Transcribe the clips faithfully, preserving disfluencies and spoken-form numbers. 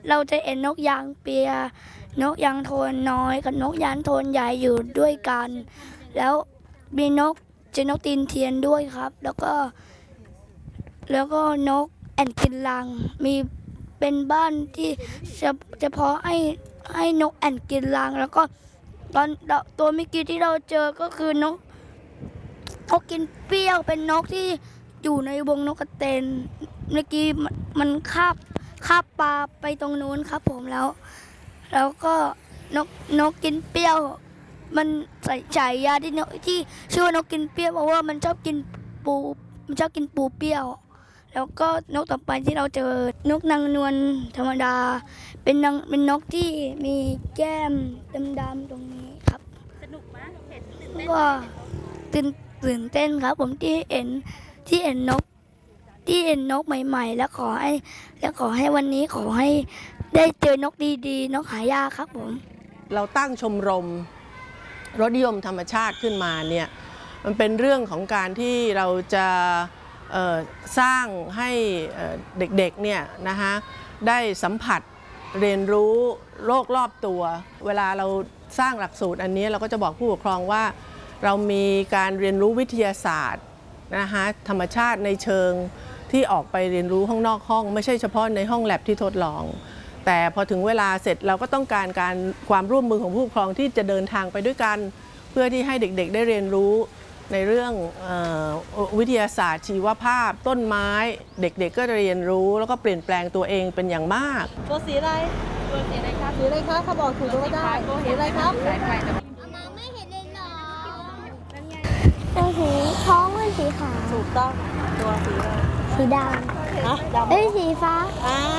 เราจะเห็นนกยางเปียนกยางโทนน้อยกับนกยางโทนใหญ่อยู่ด้วยกันแล้วมีนกเจนกตีนเทียนด้วยครับแล้วก็แล้วก็นกแอ่นกินรังมีเป็นบ้านที่เฉพาะให้ให้นกแอ่นกินรังแล้วก็ตอนตัวเมื่อกี้ที่เราเจอก็คือนกนกกินเปรี้ยวเป็นนกที่อยู่ในวงนกกระเตนเมื่อกี้มันคาบคาบปลาไปตรงนู้นครับผมแล้วแล้วก็นกนกกินเปรี้ยวมันใส่ฉายาที่นกที่ชื่อว่านกกินเปรี้ยวเพราะว่ามันชอบกินปูมันชอบกินปูเปรี้ยวแล้วก็นกต่อไปที่เราเจอนกนางนวลธรรมดาเป็นนางเป็นนกที่มีแก้มดำๆตรงนี้ครับสนุกมากเห็นก็ตื่นตื่นเต้นครับผมที่เห็นที่เห็นนกที่เห็นนกใหม่ๆแล้วขอให้แล้วขอให้วันนี้ขอให้ได้เจอนกดีๆนกหายากครับผมเราตั้งชมรมรสนิยมธรรมชาติขึ้นมาเนี่ยมันเป็นเรื่องของการที่เราจะสร้างให้เด็กๆเนี่ยนะคะได้สัมผัสเรียนรู้โลกรอบตัวเวลาเราสร้างหลักสูตรอันนี้เราก็จะบอกผู้ปกครองว่าเรามีการเรียนรู้วิทยาศาสตร์นะคะธรรมชาติในเชิงที่ออกไปเรียนรู้ข้างนอกห้องไม่ใช่เฉพาะในห้องแลบที่ทดลองแต่พอถึงเวลาเสร็จเราก็ต้องการการความร่วมมือของผู้ปกครองที่จะเดินทางไปด้วยกันเพื่อที่ให้เด็กๆได้เรียนรู้ในเรื่องวิทยาศาสตร์ชีวภาพต้นไม้เด็กๆก็เรียนรู้แล้วก็เปลี่ยนแปลงตัวเองเป็นอย่างมากตัวสีอะไรตัวสีอะไรครับสีอะไรครับเขาบอกถูกก็ได้สีอะไรครับมองไม่เห็นเลยหรอตัวสีท้องเป็นสีขาวถูกต้องตัวสีอะไรสีดำฮะดำเอ้ยสีฟ้าอ่า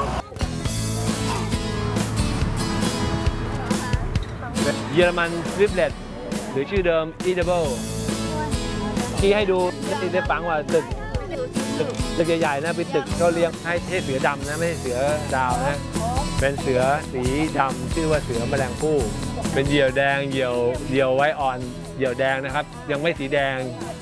เยอรมันสวิฟเลตหรือชื่อเดิม Edible ที่ให้ดูได้ฟังว่าตึกตึกตึกใหญ่ๆนะเป็นตึกเขาเลี้ยงให้เสือดำนะไม่ใช่เสือดาวนะเป็นเสือสีดำชื่อว่าเสือแมลงภู่เป็นเหยี่ยวแดงเหยี่ยวเหยี่ยวไว้อ่อนเหยี่ยวแดงนะครับยังไม่สีแดง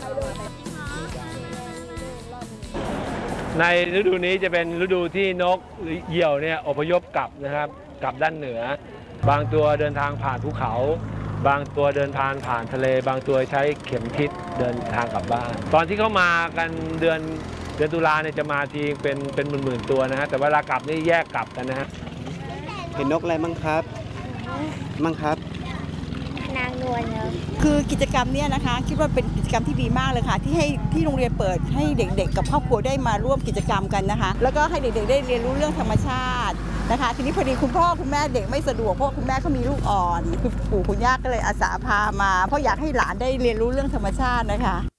ในฤดูนี้จะเป็นฤดูที่นกหรือเหยี่ยวเนี่ยอพยพกลับนะครับกลับด้านเหนือบางตัวเดินทางผ่านภูเขาบางตัวเดินทางผ่านทะเลบางตัวใช้เข็มทิศเดินทางกลับบ้านตอนที่เขามากันเดือนเดือนตุลาเนี่ยจะมาทีเป็นเป็นหมื่นๆตัวนะฮะแต่เวลากลับนี่แยกกลับกันนะฮะเห็นนกอะไรมั่งครับมั่งครับนางนวลเนอะคือกิจกรรมนี้นะคะคิดว่าเป็นกิจกรรมที่ดีมากเลยค่ะที่ให้ที่โรงเรียนเปิดให้เด็กๆกับครอบครัวได้มาร่วมกิจกรรมกันนะคะแล้วก็ให้เด็กๆได้เรียนรู้เรื่องธรรมชาตินะคะทีนี้พอดีคุณพ่อคุณแม่เด็กไม่สะดวกเพราะคุณแม่เขามีลูกอ่อนคุณปู่คุณย่าก็เลยอาสาพามาเพราะอยากให้หลานได้เรียนรู้เรื่องธรรมชาตินะคะ